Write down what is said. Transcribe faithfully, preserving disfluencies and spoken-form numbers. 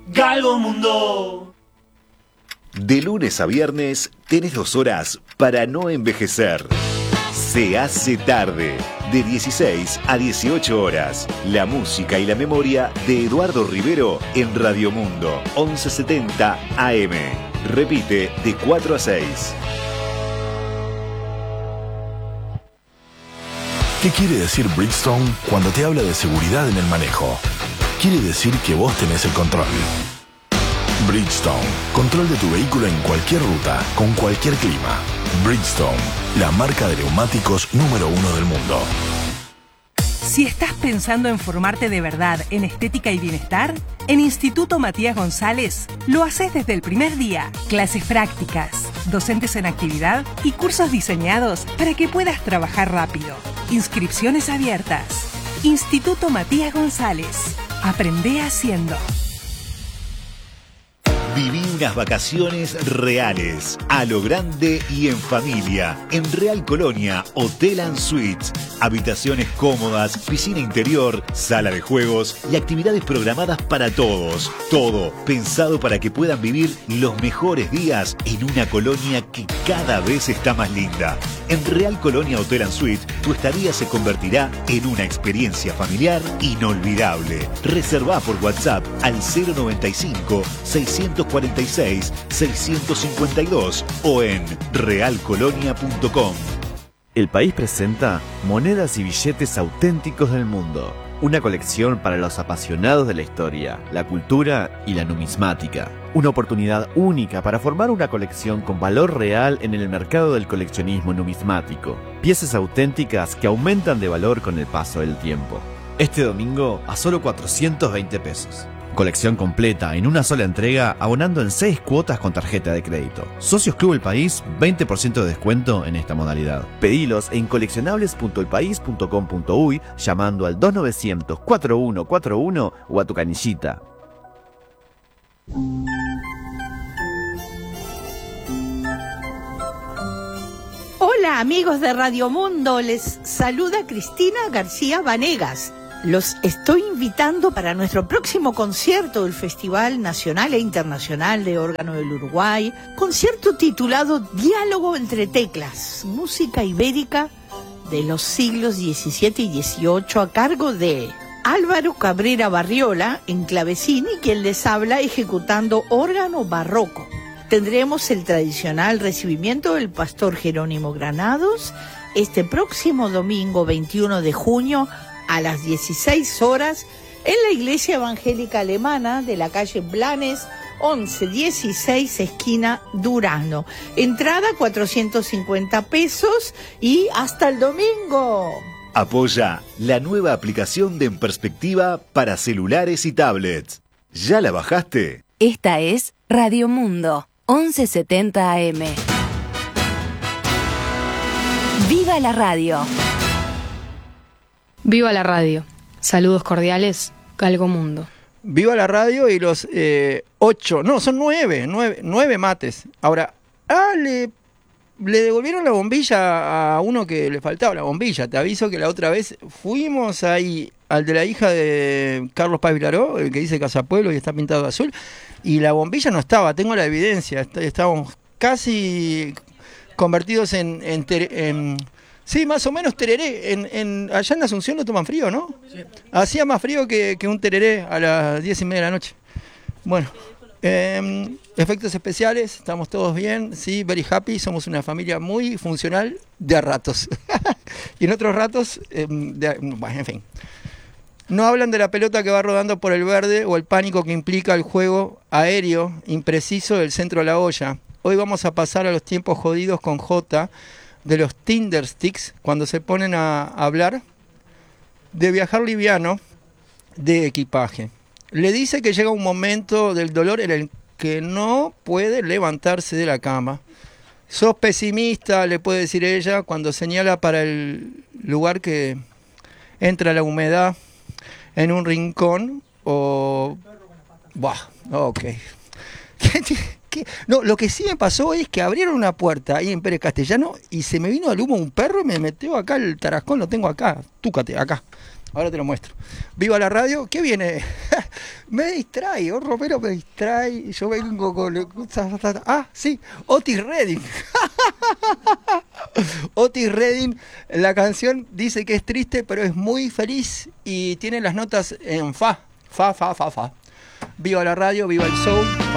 Galgomundo. De lunes a viernes tenés dos horas para no envejecer. Se hace tarde, de dieciséis a dieciocho horas. La música y la memoria de Eduardo Rivero en Radiomundo, once setenta A M. Repite de cuatro a seis. ¿Qué quiere decir Bridgestone cuando te habla de seguridad en el manejo? Quiere decir que vos tenés el control. Bridgestone, control de tu vehículo en cualquier ruta, con cualquier clima. Bridgestone, la marca de neumáticos número uno del mundo. Si estás pensando en formarte de verdad en estética y bienestar, en Instituto Matías González lo haces desde el primer día. Clases prácticas, docentes en actividad y cursos diseñados para que puedas trabajar rápido. Inscripciones abiertas. Instituto Matías González. Aprende haciendo. Viví unas vacaciones reales, a lo grande y en familia, en Real Colonia Hotel and Suites. Habitaciones cómodas, piscina interior, sala de juegos y actividades programadas para todos. Todo pensado para que puedan vivir los mejores días en una colonia que cada vez está más linda. En Real Colonia Hotel and Suites, tu estadía se convertirá en una experiencia familiar inolvidable. Reservá por WhatsApp al cero noventa y cinco, seiscientos cuarenta y seis, seiscientos cincuenta y dos o en real colonia punto com. El País presenta Monedas y billetes auténticos del mundo. Una colección para los apasionados de la historia, la cultura y la numismática. Una oportunidad única para formar una colección con valor real en el mercado del coleccionismo numismático. Piezas auténticas que aumentan de valor con el paso del tiempo. Este domingo a solo cuatrocientos veinte pesos. Colección completa en una sola entrega, abonando en seis cuotas con tarjeta de crédito. Socios Club El País, veinte por ciento de descuento en esta modalidad. Pedilos en coleccionables punto el país punto com punto uy llamando al dos novecientos, cuarenta y uno cuarenta y uno o a tu canillita. Hola amigos de Radiomundo, les saluda Cristina García Vanegas. Los estoy invitando para nuestro próximo concierto del Festival Nacional e Internacional de Órgano del Uruguay, concierto titulado Diálogo entre Teclas, música ibérica de los siglos diecisiete y dieciocho, a cargo de Álvaro Cabrera Barriola en clavecín y quien les habla ejecutando órgano barroco. Tendremos el tradicional recibimiento del pastor Jerónimo Granados este próximo domingo veintiuno de junio a las dieciséis horas en la Iglesia Evangélica Alemana de la calle Blanes once dieciséis, esquina Durano. Entrada cuatrocientos cincuenta pesos y hasta el domingo. Apoya la nueva aplicación de En Perspectiva para celulares y tablets. ¿Ya la bajaste? Esta es Radiomundo, once setenta A M. ¡Viva la radio! Viva la radio. Saludos cordiales, Galgomundo. Viva la radio y los eh, ocho, no, son nueve, nueve, nueve mates. Ahora, ah, le, le devolvieron la bombilla a uno que le faltaba la bombilla. Te aviso que la otra vez fuimos ahí al de la hija de Carlos Paz Vilaró, el que dice Casa Pueblo y está pintado de azul, y la bombilla no estaba, tengo la evidencia. Estábamos casi convertidos en... en, ter, en Sí, más o menos tereré. En, en, allá en Asunción lo toman frío, ¿no? Sí. Hacía más frío que, que un tereré a las diez y media de la noche. Bueno, eh, efectos especiales, estamos todos bien, sí, very happy. Somos una familia muy funcional de a ratos. Y en otros ratos, eh, de, bueno, en fin. No hablan de la pelota que va rodando por el verde o el pánico que implica el juego aéreo impreciso del centro de la olla. Hoy vamos a pasar a los tiempos jodidos con J, de los Tinder Sticks, cuando se ponen a hablar de viajar liviano de equipaje. Le dice que llega un momento del dolor en el que no puede levantarse de la cama. Sos pesimista, le puede decir ella, cuando señala para el lugar que entra la humedad en un rincón o... Buah, ok. ¿Qué? No, lo que sí me pasó es que abrieron una puerta ahí en Pérez Castellano y se me vino al humo un perro y me metió acá el tarascón, lo tengo acá, túcate, acá. Ahora te lo muestro. Viva la radio. ¿Qué viene? Me distrae, oh, Romero me distrae. Yo vengo con... Ah, sí, Otis Redding. Otis Redding, la canción dice que es triste, pero es muy feliz y tiene las notas en fa. Fa, fa, fa, fa. Viva la radio, viva el soul.